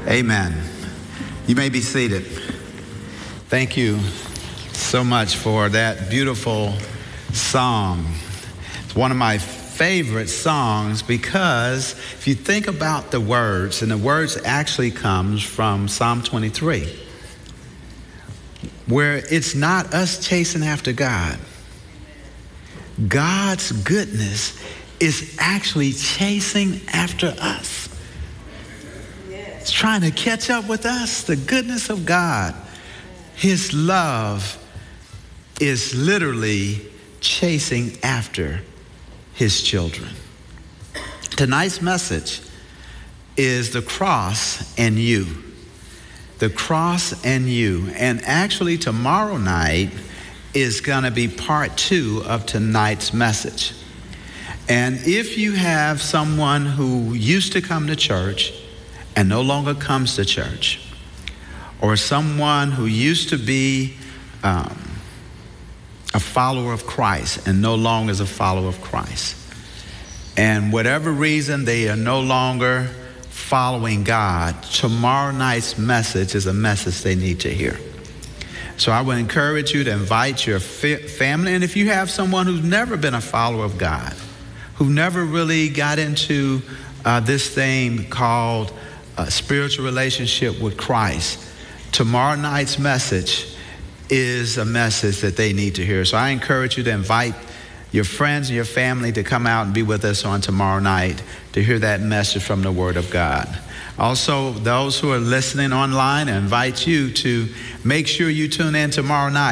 Amen. You may be seated. Thank you so much for that beautiful song. It's one of my favorite songs because if you think about the words, and the words actually comes from Psalm 23, where it's not us chasing after God. God's goodness is actually chasing after us. It's trying to catch up with us. The goodness of God, His love is literally chasing after His children. Tonight's message is the cross and you. The cross and you. And actually tomorrow night is going to be part 2 of tonight's message. And if you have someone who used to come to church and no longer comes to church, or someone who used to be a follower of Christ and no longer is a follower of Christ, and whatever reason they are no longer following God, tomorrow night's message is a message they need to hear. So I would encourage you to invite your family, and if you have someone who's never been a follower of God, who never really got into this thing called a spiritual relationship with Christ, tomorrow night's message is a message that they need to hear. So I encourage you to invite your friends and your family to come out and be with us on tomorrow night to hear that message from the Word of God. Also, those who are listening online, I invite you to make sure you tune in tomorrow night.